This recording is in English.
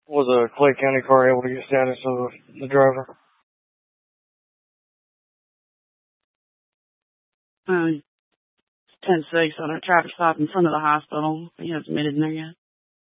Was a Clay County car able to get status of the driver? 10-6 on a traffic stop in front of the hospital. He hasn't made it in there yet.